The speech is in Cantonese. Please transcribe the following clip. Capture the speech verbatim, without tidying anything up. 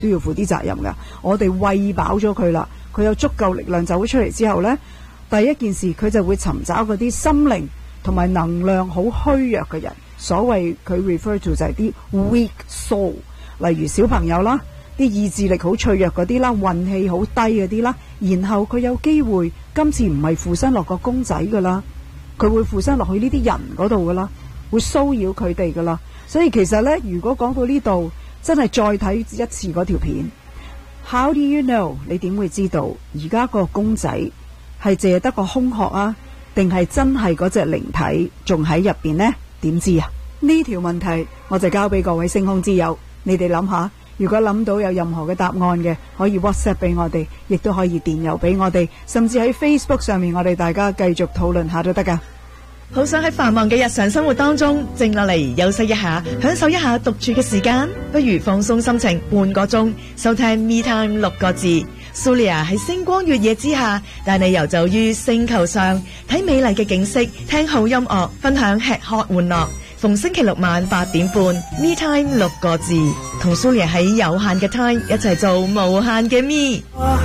都要負啲責任㗎。我哋餵飽咗佢啦，佢有足夠力量走咗出嚟之後呢，第一件事佢就會尋找嗰啲心靈同埋能量好虛弱嘅人，所謂佢 refer to 就係啲 weak soul，例如小朋友啦，啲意志力好脆弱嗰啲啦，運氣好低嗰啲啦，然後佢有機會今次唔係附身落個公仔噶啦，佢會附身落去呢啲人嗰度噶啦，會騷擾佢哋噶啦。所以其實呢，如果講到呢度，真係再睇一次嗰條片 How do you know？ 你點會知道而家個公仔係淨係得個空殼啊，定係真係嗰隻靈體仲喺入邊呢？點知啊？呢條問題我就交俾各位星空之友，你哋諗下，如果諗到有任何嘅答案嘅，可以 WhatsApp 俾我哋，亦都可以電郵俾我哋，甚至喺 Facebook 上面我哋大家繼續討論下都得噶。 好想喺繁忙嘅日常生活當中靜落嚟休息一下，享受一下獨處嘅時間，不如放鬆心情半個鐘，收聽 Me Time 六個字。Sulia 喺星光月夜之下，帶你遊走於星球上，睇美麗嘅景色，聽好音樂，分享吃喝玩樂。逢星期六晚八點半 Me Time 六個字，同 Sulia 喺有限嘅 time 一齊做無限嘅 Me。